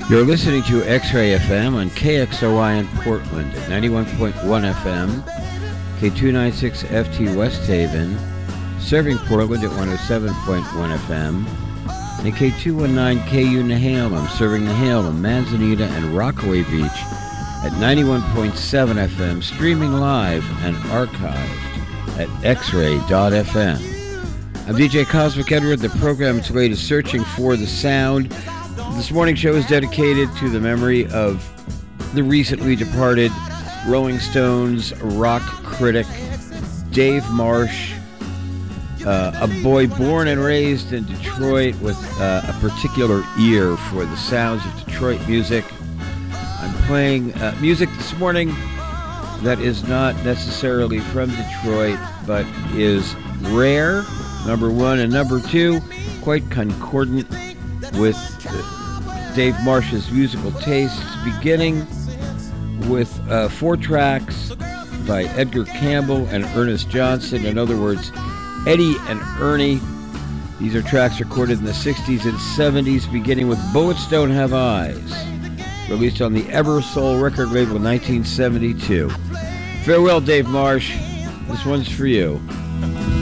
You're listening to X-Ray FM on KXOY in Portland at 91.1 FM, K296FT West Haven, serving Portland at 107.1 FM, and K219KU Nehalem, serving Nehalem, Manzanita, and Rockaway Beach at 91.7 FM, streaming live and archived at xray.fm. I'm DJ Cosmic Edward. The program today is Searching for the Sound. This morning's show is dedicated to the memory of the recently departed Rolling Stones rock critic Dave Marsh, a boy born and raised in Detroit with a particular ear for the sounds of Detroit music. I'm playing music this morning that is not necessarily from Detroit, but is rare, number one, and number two, quite concordant with Dave Marsh's musical tastes, beginning with 4 tracks by Edgar Campbell and Ernest Johnson. In other words, Eddie and Ernie. These are tracks recorded in the 60s and 70s, beginning with Bullets Don't Have Eyes, released on the Eversoul record label in 1972. Farewell, Dave Marsh. This one's for you.